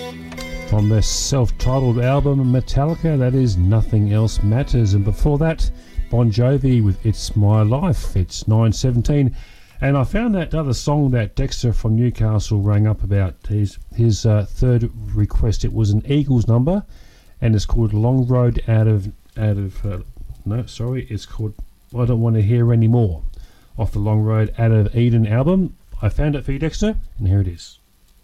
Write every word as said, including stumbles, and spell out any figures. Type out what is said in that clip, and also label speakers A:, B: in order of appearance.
A: From their self-titled album Metallica, that is Nothing Else Matters. And before that, Bon Jovi with It's My Life. It's nine seventeen. And I found that other song that Dexter from Newcastle rang up about, his, his uh, third request. It was an Eagles number, and it's called Long Road Out of... out of uh, no, sorry, it's called I Don't Want to Hear Anymore, off the Long Road Out of Eden album. I found it for you, Dexter, and here it is.